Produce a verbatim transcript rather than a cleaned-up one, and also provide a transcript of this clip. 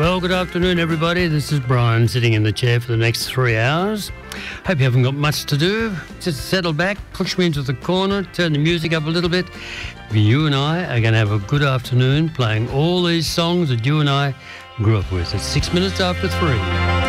Well, good afternoon, everybody. This is Brian sitting in the chair for the next three hours. Hope you haven't got much to do. Just settle back, push me into the corner, turn the music up a little bit. You and I are going to have a good afternoon playing all these songs that you and I grew up with. It's six minutes after three.